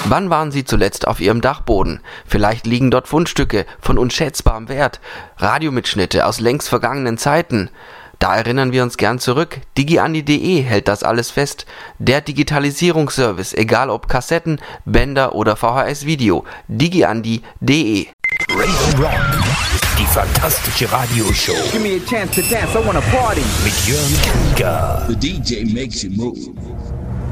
Wann waren Sie zuletzt auf Ihrem Dachboden? Vielleicht liegen dort Fundstücke von unschätzbarem Wert, Radiomitschnitte aus längst vergangenen Zeiten. Da erinnern wir uns gern zurück. digiandi.de hält das alles fest. Der Digitalisierungsservice, egal ob Kassetten, Bänder oder VHS-Video. digiandi.de. Radio Rock, die fantastische Radioshow. Give me a chance to dance, I wanna party. Mit Jörn Krieger. The DJ makes you move.